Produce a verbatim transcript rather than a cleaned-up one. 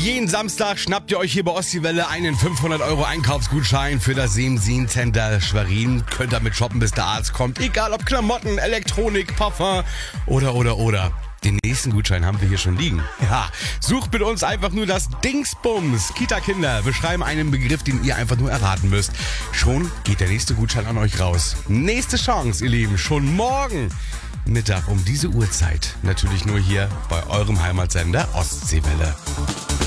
Jeden Samstag schnappt ihr euch hier bei Ostseewelle einen fünfhundert Euro Einkaufsgutschein für das Seemsin Center Schwerin. Könnt damit shoppen, bis der Arzt kommt. Egal ob Klamotten, Elektronik, Parfum oder, oder, oder. Den nächsten Gutschein haben wir hier schon liegen. Ja, sucht mit uns einfach nur das Dingsbums. Kita-Kinder beschreiben einen Begriff, den ihr einfach nur erraten müsst. Schon geht der nächste Gutschein an euch raus. Nächste Chance, ihr Lieben, schon morgen Mittag um diese Uhrzeit. Natürlich nur hier bei eurem Heimatsender Ostseewelle.